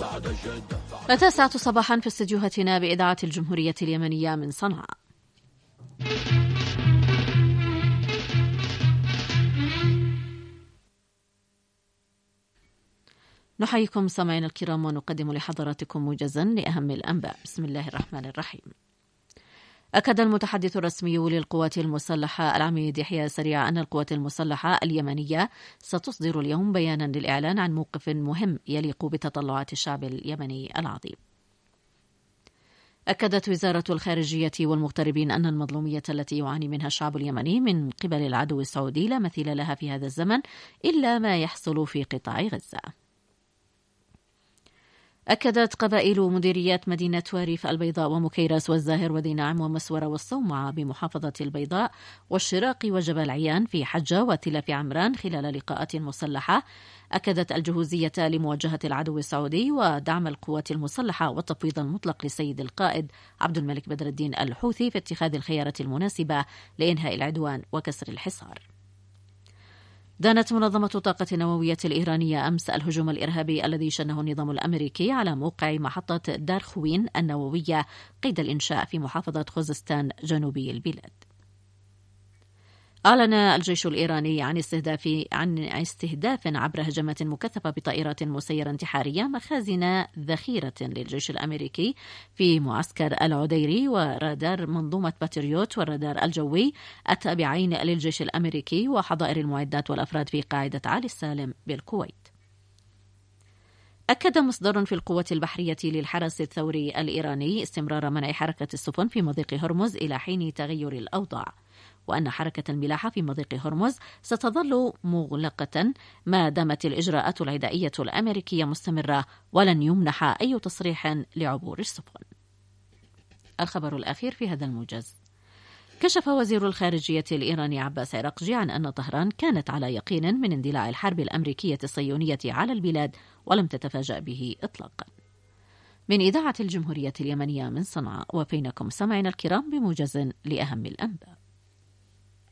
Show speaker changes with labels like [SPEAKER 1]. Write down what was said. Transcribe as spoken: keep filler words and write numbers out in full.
[SPEAKER 1] التاسعة صباحا في استديوهاتنا بإذاعة الجمهورية اليمنية من صنعاء. نحييكم سامعينا الكرام ونقدم لحضراتكم موجزا لأهم الأنباء. بسم الله الرحمن الرحيم. أكد المتحدث الرسمي للقوات المسلحة العميد يحيى سريع أن القوات المسلحة اليمنية ستصدر اليوم بيانا للإعلان عن موقف مهم يليق بتطلعات الشعب اليمني العظيم. أكدت وزارة الخارجية والمغتربين أن المظلومية التي يعاني منها الشعب اليمني من قبل العدو السعودي لا مثيل لها في هذا الزمن إلا ما يحصل في قطاع غزة. أكدت قبائل مديريات مدينة واريف البيضاء ومكيرس والزاهر وذي نعم ومسورة والصومعة بمحافظة البيضاء والشراق وجبل عيان في حجة وتلف عمران خلال لقاءات مسلحة أكدت الجهوزية لمواجهة العدو السعودي ودعم القوات المسلحة والتفويض المطلق لسيد القائد عبد الملك بدر الدين الحوثي في اتخاذ الخيارات المناسبة لإنهاء العدوان وكسر الحصار. دانت منظمة الطاقة النووية الإيرانية أمس الهجوم الإرهابي الذي شنه النظام الأمريكي على موقع محطة دارخوين النووية قيد الإنشاء في محافظة خوزستان جنوبي البلاد. أعلن الجيش الإيراني عن استهداف عن استهداف عبر هجمات مكثفة بطائرات مسيرة انتحارية مخازن ذخيرة للجيش الأمريكي في معسكر العديري ورادار منظومة باتريوت والرادار الجوي التابعين للجيش الأمريكي وحظائر المعدات والأفراد في قاعدة علي السالم بالكويت. أكد مصدر في القوة البحرية للحرس الثوري الإيراني استمرار منع حركة السفن في مضيق هرمز إلى حين تغير الأوضاع، وأن حركة الملاحة في مضيق هرمز ستظل مغلقة ما دامت الإجراءات العدائية الأمريكية مستمرة ولن يمنح أي تصريح لعبور السفن. الخبر الأخير في هذا الموجز. كشف وزير الخارجية الإيراني عباس عراقجي عن أن طهران كانت على يقين من اندلاع الحرب الأمريكية الصهيونية على البلاد ولم تتفاجأ به إطلاقا. من إذاعة الجمهورية اليمنية من صنعاء، وفينكم سمعنا الكرام بموجز لأهم الأنباء.